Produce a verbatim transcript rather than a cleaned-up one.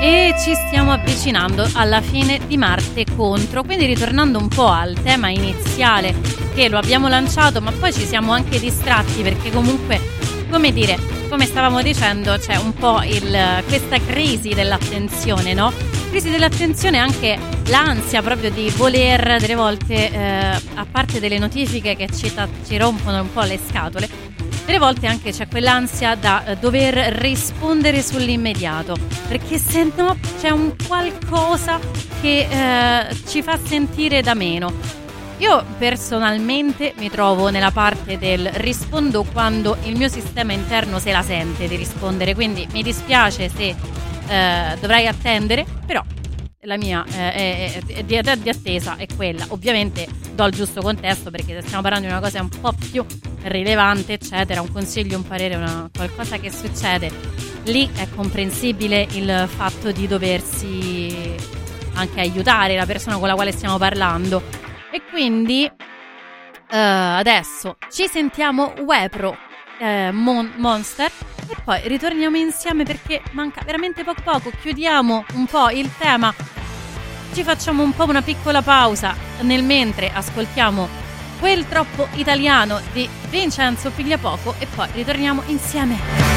E ci stiamo avvicinando alla fine di Marte contro, quindi ritornando un po' al tema iniziale che lo abbiamo lanciato, ma poi ci siamo anche distratti perché comunque, come dire, come stavamo dicendo, c'è un po' il, questa crisi dell'attenzione, no? Crisi dell'attenzione, anche l'ansia proprio di voler delle volte, eh, a parte delle notifiche che ci, ta- ci rompono un po' le scatole, delle volte anche c'è quell'ansia da eh, dover rispondere sull'immediato, perché se no c'è un qualcosa che eh, ci fa sentire da meno. Io personalmente mi trovo nella parte del rispondo quando il mio sistema interno se la sente di rispondere, quindi mi dispiace se eh, dovrai attendere, però la mia eh, è, è, è di, di attesa è quella. Ovviamente do il giusto contesto, perché se stiamo parlando di una cosa un po' più rilevante, eccetera, un consiglio, un parere, una, qualcosa che succede, lì è comprensibile il fatto di doversi anche aiutare la persona con la quale stiamo parlando. E quindi uh, adesso ci sentiamo Wepro eh, Mon- Monster e poi ritorniamo insieme, perché manca veramente poco poco, chiudiamo un po' il tema, ci facciamo un po' una piccola pausa, nel mentre ascoltiamo Quel troppo italiano di Vincenzo Pigliapoco e poi ritorniamo insieme.